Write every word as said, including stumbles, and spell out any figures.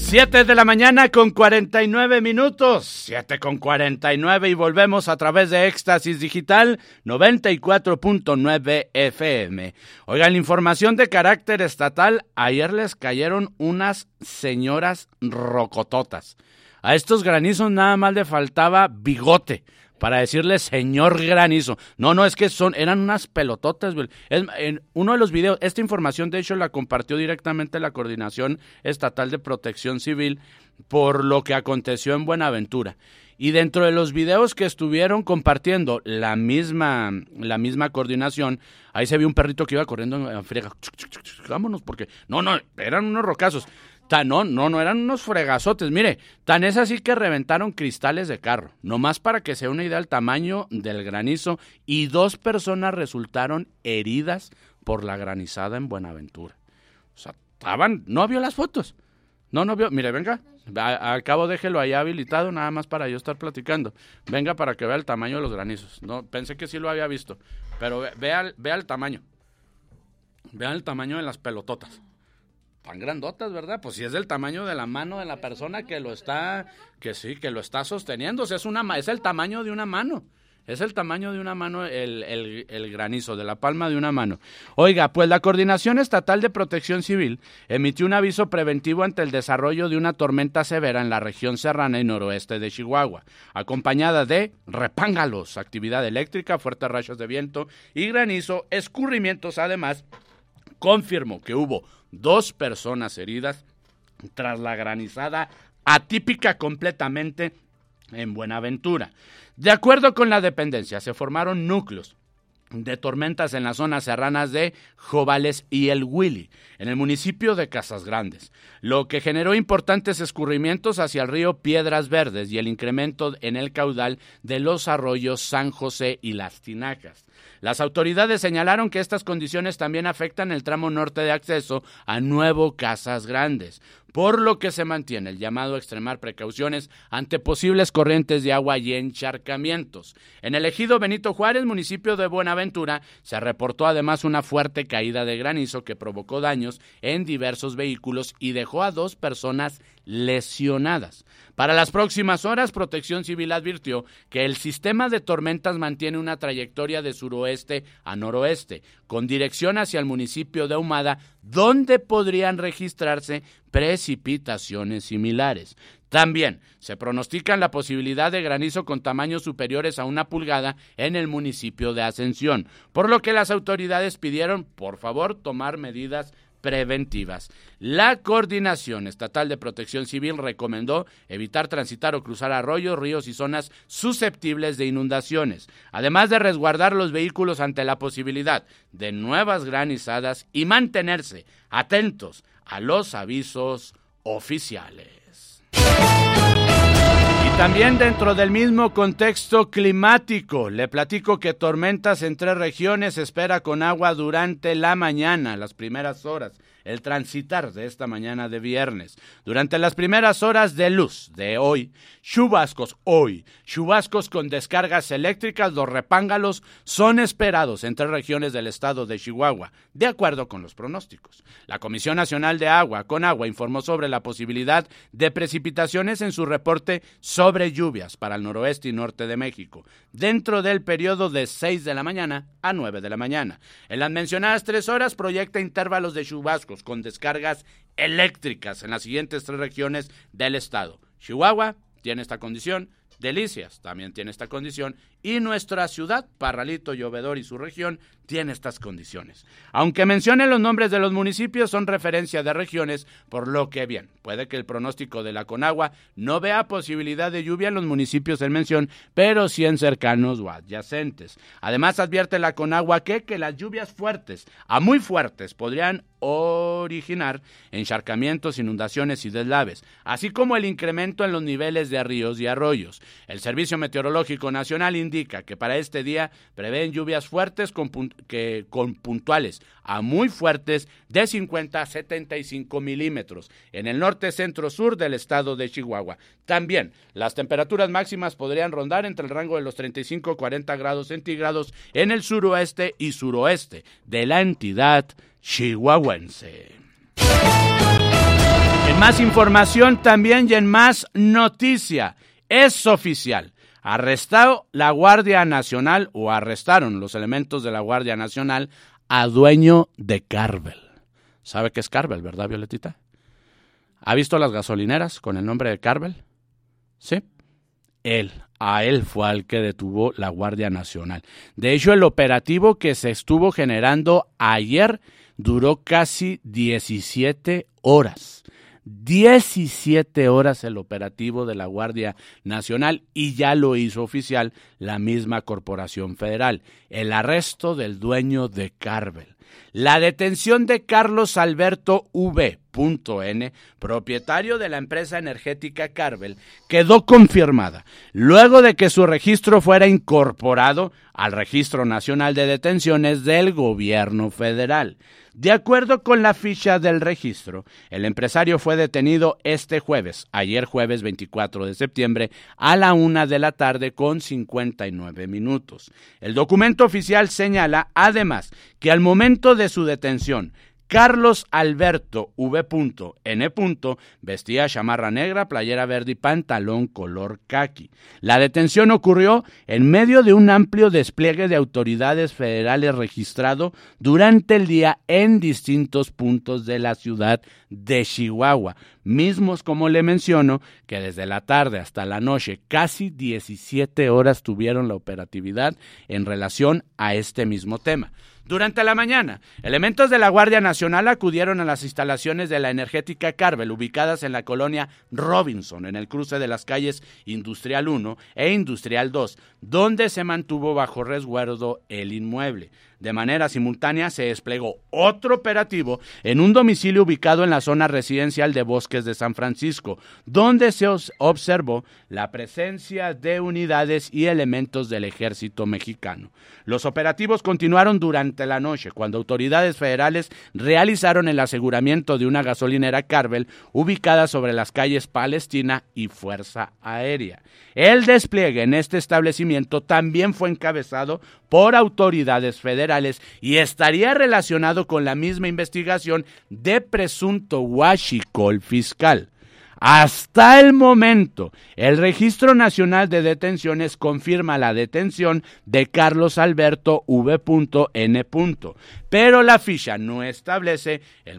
Siete de la mañana con cuarenta y nueve minutos, siete con cuarenta y nueve y volvemos a través de Éxtasis Digital noventa y cuatro punto nueve F M. Oigan, información de carácter estatal, ayer les cayeron unas señoras rocototas. A estos granizos nada más le faltaba bigote para decirle señor granizo. No, no, es que son, eran unas pelototas. Es, en uno de los videos, esta información de hecho la compartió directamente la Coordinación Estatal de Protección Civil por lo que aconteció en Buenaventura. Y dentro de los videos que estuvieron compartiendo la misma, la misma coordinación, ahí se vio un perrito que iba corriendo en friega. Vámonos, porque no, no, eran unos rocazos. Tan, no, no, no, eran unos fregazotes. Mire, tan es así que reventaron cristales de carro. Nomás para que se dé una idea del tamaño del granizo. Y dos personas resultaron heridas por la granizada en Buenaventura. O sea, estaban, no vio las fotos. No, no vio. Mire, venga. A, al cabo déjelo ahí habilitado nada más para yo estar platicando. Venga para que vea el tamaño de los granizos. No, pensé que sí lo había visto. Pero ve, vea, vea el tamaño. Vean el tamaño de las pelototas. Tan grandotas, ¿verdad? Pues si es del tamaño de la mano de la persona que lo está, que sí, que lo está sosteniendo, o sea, es una, es el tamaño de una mano, es el tamaño de una mano el, el, el granizo, de la palma de una mano. Oiga, pues la Coordinación Estatal de Protección Civil emitió un aviso preventivo ante el desarrollo de una tormenta severa en la región serrana y noroeste de Chihuahua, acompañada de repángalos, actividad eléctrica, fuertes rachas de viento y granizo, escurrimientos. Además, confirmó que hubo dos personas heridas tras la granizada atípica completamente en Buenaventura. De acuerdo con la dependencia, se formaron núcleos de tormentas en las zonas serranas de Jovales y El Willy, en el municipio de Casas Grandes, lo que generó importantes escurrimientos hacia el río Piedras Verdes y el incremento en el caudal de los arroyos San José y Las Tinacas. Las autoridades señalaron que estas condiciones también afectan el tramo norte de acceso a Nuevo Casas Grandes, por lo que se mantiene el llamado a extremar precauciones ante posibles corrientes de agua y encharcamientos. En el ejido Benito Juárez, municipio de Buenaventura, se reportó además una fuerte caída de granizo que provocó daños en diversos vehículos y dejó a dos personas lesionadas. Para las próximas horas, Protección Civil advirtió que el sistema de tormentas mantiene una trayectoria de suroeste a noroeste, con dirección hacia el municipio de Ahumada, donde podrían registrarse precipitaciones similares. También se pronostica la posibilidad de granizo con tamaños superiores a una pulgada en el municipio de Ascensión, por lo que las autoridades pidieron, por favor, tomar medidas preventivas. La Coordinación Estatal de Protección Civil recomendó evitar transitar o cruzar arroyos, ríos y zonas susceptibles de inundaciones, además de resguardar los vehículos ante la posibilidad de nuevas granizadas y mantenerse atentos a los avisos oficiales. Y también dentro del mismo contexto climático, le platico que tormentas en tres regiones se espera con agua durante la mañana, las primeras horas, el transitar de esta mañana de viernes. Durante las primeras horas de luz de hoy, chubascos hoy, chubascos con descargas eléctricas, los repángalos son esperados en tres regiones del estado de Chihuahua, de acuerdo con los pronósticos. La Comisión Nacional de Agua, Conagua, informó sobre la posibilidad de precipitaciones en su reporte sobre lluvias para el noroeste y norte de México, dentro del periodo de seis de la mañana a nueve de la mañana. En las mencionadas tres horas proyecta intervalos de chubascos con descargas eléctricas en las siguientes tres regiones del estado. Chihuahua tiene esta condición, Delicias también tiene esta condición y nuestra ciudad, Parralito, Llovedor y su región, tiene estas condiciones. Aunque mencione los nombres de los municipios, son referencia de regiones, por lo que bien, puede que el pronóstico de la Conagua no vea posibilidad de lluvia en los municipios en mención, pero sí en cercanos o adyacentes. Además, advierte la Conagua que, que las lluvias fuertes a muy fuertes podrían originar encharcamientos, inundaciones y deslaves, así como el incremento en los niveles de ríos y arroyos. El Servicio Meteorológico Nacional indica que para este día prevén lluvias fuertes con, que, con puntuales a muy fuertes de cincuenta a setenta y cinco milímetros en el norte, centro, sur del estado de Chihuahua. También las temperaturas máximas podrían rondar entre el rango de los treinta y cinco a cuarenta grados centígrados en el suroeste y suroeste de la entidad chihuahuense. En más información también y en más noticia. Es oficial. Arrestado la Guardia Nacional, o arrestaron los elementos de la Guardia Nacional a dueño de Carvel. ¿Sabe qué es Carvel, verdad, Violetita? ¿Ha visto las gasolineras con el nombre de Carvel? Sí. Él, a él fue al que detuvo la Guardia Nacional. De hecho, el operativo que se estuvo generando ayer duró casi diecisiete horas. diecisiete horas el operativo de la Guardia Nacional y ya lo hizo oficial la misma Corporación Federal. El arresto del dueño de Carvel. La detención de Carlos Alberto V. N., propietario de la empresa energética Carvel, quedó confirmada luego de que su registro fuera incorporado al Registro Nacional de Detenciones del Gobierno Federal. De acuerdo con la ficha del registro, el empresario fue detenido este jueves, ayer jueves veinticuatro de septiembre, a la una de la tarde con cincuenta y nueve minutos. El documento oficial señala, además, que al momento de su detención, Carlos Alberto V. N. vestía chamarra negra, playera verde y pantalón color caqui. La detención ocurrió en medio de un amplio despliegue de autoridades federales registrado durante el día en distintos puntos de la ciudad de Chihuahua, mismos, como le menciono, que desde la tarde hasta la noche, casi diecisiete horas tuvieron la operatividad en relación a este mismo tema. Durante la mañana, elementos de la Guardia Nacional acudieron a las instalaciones de la energética Carvel, ubicadas en la colonia Robinson, en el cruce de las calles Industrial uno e Industrial dos, donde se mantuvo bajo resguardo el inmueble. De manera simultánea se desplegó otro operativo en un domicilio ubicado en la zona residencial de Bosques de San Francisco, donde se observó la presencia de unidades y elementos del ejército mexicano. Los operativos continuaron durante la noche, cuando autoridades federales realizaron el aseguramiento de una gasolinera Carvel ubicada sobre las calles Palestina y Fuerza Aérea. El despliegue en este establecimiento también fue encabezado por autoridades federales y estaría relacionado con la misma investigación de presunto huachicol fiscal. Hasta el momento, el Registro Nacional de Detenciones confirma la detención de Carlos Alberto V. N., pero la ficha no establece el